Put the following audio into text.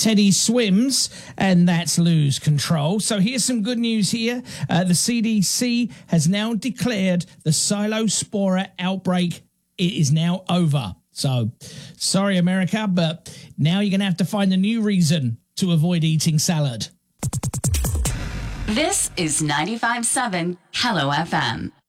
Teddy swims, and that's lose control. So here's some good news here. The CDC has now declared the Cyclospora outbreak is now over. So, sorry, America, but now you're going to have to find a new reason to avoid eating salad. This is 95.7 Hello FM.